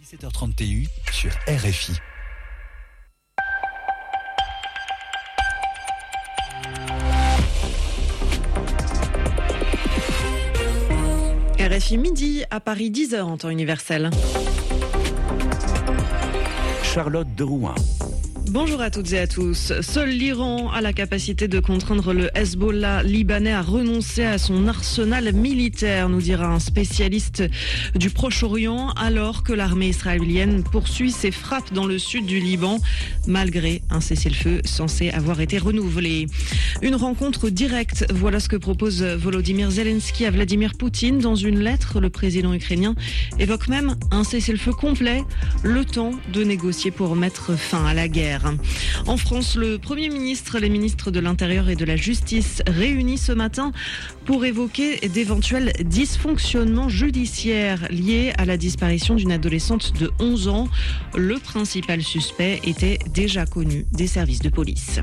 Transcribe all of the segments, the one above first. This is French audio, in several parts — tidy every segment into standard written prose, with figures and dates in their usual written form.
17h30 TU sur RFI. RFI midi, à Paris 10h en temps universel. Charlotte de Rouen. Bonjour à toutes et à tous. Seul l'Iran a la capacité de contraindre le Hezbollah libanais à renoncer à son arsenal militaire, nous dira un spécialiste du Proche-Orient, alors que l'armée israélienne poursuit ses frappes dans le sud du Liban, malgré un cessez-le-feu censé avoir été renouvelé. Une rencontre directe, voilà ce que propose Volodymyr Zelensky à Vladimir Poutine. Dans une lettre, le président ukrainien évoque même un cessez-le-feu complet, le temps de négocier pour mettre fin à la guerre. En France, le Premier ministre, les ministres de l'Intérieur et de la Justice réunis ce matin pour évoquer d'éventuels dysfonctionnements judiciaires liés à la disparition d'une adolescente de 11 ans. Le principal suspect était déjà connu des services de police.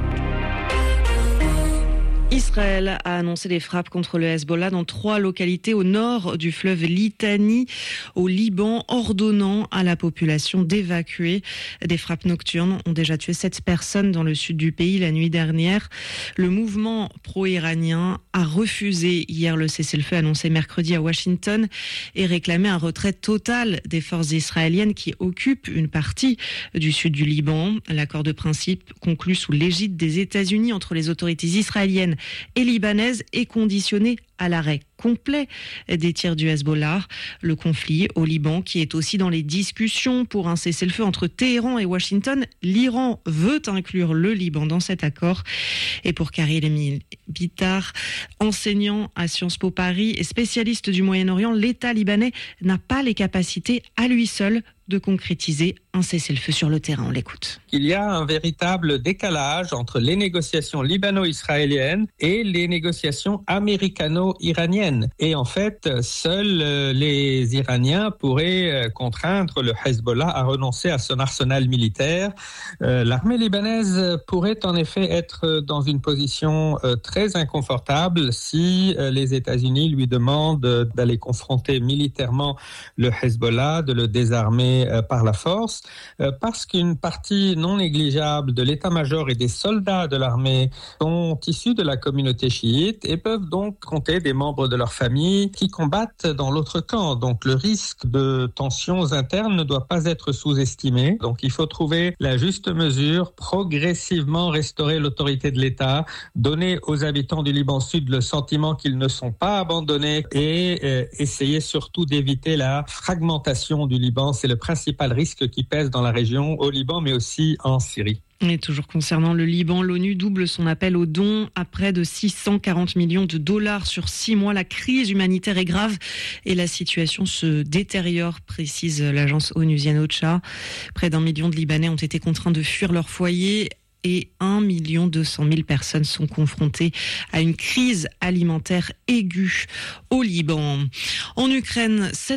Israël a annoncé des frappes contre le Hezbollah dans 3 localités au nord du fleuve Litani, au Liban, ordonnant à la population d'évacuer. Des frappes nocturnes ont déjà tué 7 personnes dans le sud du pays la nuit dernière. Le mouvement pro-iranien a refusé hier le cessez-le-feu annoncé mercredi à Washington et réclamé un retrait total des forces israéliennes qui occupent une partie du sud du Liban. L'accord de principe conclu sous l'égide des États-Unis entre les autorités israéliennes et libanaise est conditionné à l'arrêt complet des tirs du Hezbollah. Le conflit au Liban qui est aussi dans les discussions pour un cessez-le-feu entre Téhéran et Washington. L'Iran veut inclure le Liban dans cet accord. Et pour Karim Bitar, enseignant à Sciences Po Paris et spécialiste du Moyen-Orient, l'État libanais n'a pas les capacités à lui seul de concrétiser un cessez-le-feu sur le terrain. On l'écoute. Il y a un véritable décalage entre les négociations libano-israéliennes et les négociations américano-iraniennes. Et en fait, seuls les Iraniens pourraient contraindre le Hezbollah à renoncer à son arsenal militaire. L'armée libanaise pourrait en effet être dans une position très inconfortable si les États-Unis lui demandent d'aller confronter militairement le Hezbollah, de le désarmer par la force, parce qu'une partie non négligeable de l'état-major et des soldats de l'armée sont issus de la communauté chiite et peuvent donc compter des membres de leur famille qui combattent dans l'autre camp. Donc le risque de tensions internes ne doit pas être sous-estimé. Donc il faut trouver la juste mesure, progressivement restaurer l'autorité de l'État, donner aux habitants du Liban Sud le sentiment qu'ils ne sont pas abandonnés et essayer surtout d'éviter la fragmentation du Liban. C'est le principal risque qui pèse dans la région, au Liban, mais aussi en Syrie. Et toujours concernant le Liban, l'ONU double son appel aux dons à près de 640 millions de dollars sur 6 mois. La crise humanitaire est grave et la situation se détériore, précise l'agence onusienne OCHA. Près d'1 million de Libanais ont été contraints de fuir leur foyer et 1 200 000 personnes sont confrontées à une crise alimentaire aiguë au Liban. En Ukraine,